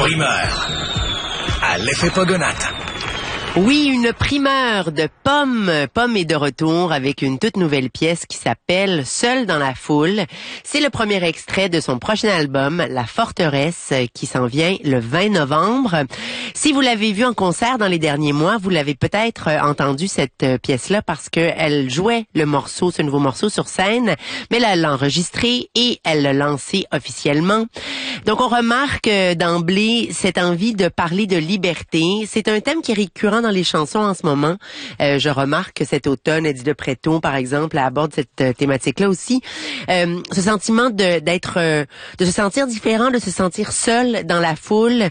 primeur à l'effet Pogonate. Oui, une primeur de Pomme. Pomme est de retour avec une toute nouvelle pièce qui s'appelle Seul dans la foule. C'est le premier extrait de son prochain album, La Forteresse, qui s'en vient le 20 novembre. Si vous l'avez vu en concert dans les derniers mois, vous l'avez peut-être entendu cette pièce-là parce que elle jouait ce nouveau morceau sur scène, mais là, elle l'a enregistré et elle l'a lancé officiellement. Donc, on remarque d'emblée cette envie de parler de liberté. C'est un thème qui est récurrent dans les chansons en ce moment. Je remarque que cet automne, Eddie de Pretto, par exemple, aborde cette thématique-là aussi. Ce sentiment de se sentir différent, de se sentir seul dans la foule.